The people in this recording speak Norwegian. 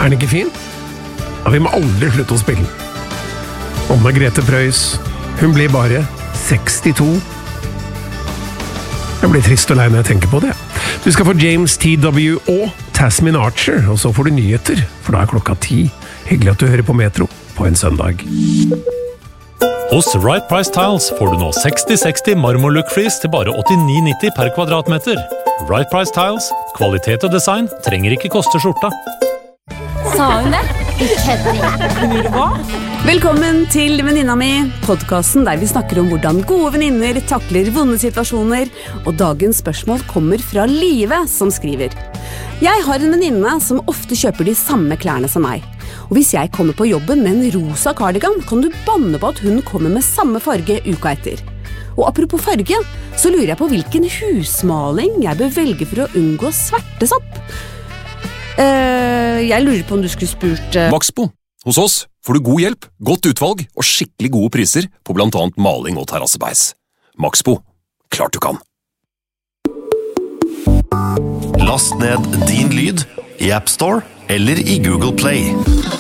den ikke fin? Ja, vi må aldri slutte å spille den. Og Margrethe Preus, hun blir bare 62. Jeg blir trist og lei når jeg tenker på det. Du skal få James T.W. og Tasmin Archer, og så får du nyheter, for da klokka 10. Hyggelig at du hører på Metro på en søndag. Hos Right Price Tiles får du nå 60-60 marmorlook-flis til bare 89,90 per kvadratmeter. Right Price Tiles, kvalitet og design trenger ikke koste skjorta. Sa hun det? Velkommen til Venninna mi, podcasten der vi snakker om hvordan gode venninner takler vonde situasjoner, og dagens spørsmål kommer fra Live som skriver. Jeg har en venninne som ofte kjøper de samme klærne som meg. Og hvis jeg kommer på jobben med en rosa cardigan, kan du banne på at hun kommer med samme farge uka etter. Og apropos farge, så lurer jeg på hvilken husmaling jeg bør velge for å unngå svertesopp. Jeg lurer på om du skulle spurt... Maxbo. Hos oss får du god hjelp, godt utvalg og skikkelig gode priser på blant annet maling og terrassebeis. Maxbo. Klart du kan. Last ned din lyd i App Store eller i Google Play.